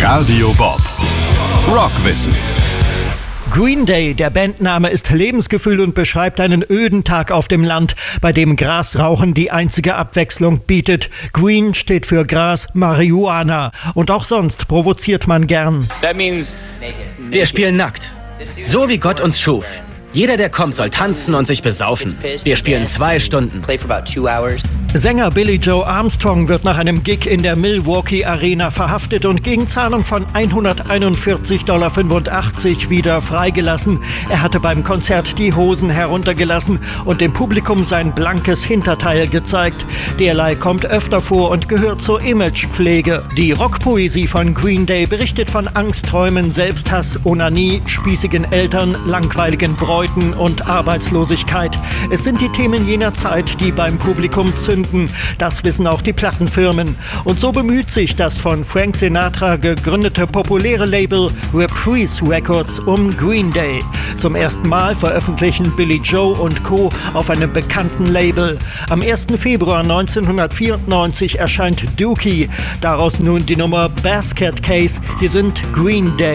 Radio Bob. Rockwissen. Green Day, der Bandname, ist Lebensgefühl und beschreibt einen öden Tag auf dem Land, bei dem Grasrauchen die einzige Abwechslung bietet. Green steht für Gras, Marihuana. Und auch sonst provoziert man gern. Wir spielen nackt. So wie Gott uns schuf. Jeder, der kommt, soll tanzen und sich besaufen. Wir spielen 2 Stunden. Sänger Billy Joe Armstrong wird nach einem Gig in der Milwaukee Arena verhaftet und gegen Zahlung von $141,85 wieder freigelassen. Er hatte beim Konzert die Hosen heruntergelassen und dem Publikum sein blankes Hinterteil gezeigt. Derlei kommt öfter vor und gehört zur Imagepflege. Die Rockpoesie von Green Day berichtet von Angstträumen, Selbsthass, Onanie, spießigen Eltern, langweiligen Bräuten und Arbeitslosigkeit. Es sind die Themen jener Zeit, die beim Publikum zünden. Das wissen auch die Plattenfirmen. Und so bemüht sich das von Frank Sinatra gegründete populäre Label Reprise Records um Green Day. Zum ersten Mal veröffentlichen Billy Joe und Co. auf einem bekannten Label. Am 1. Februar 1994 erscheint Dookie. Daraus nun die Nummer Basket Case. Hier sind Green Day.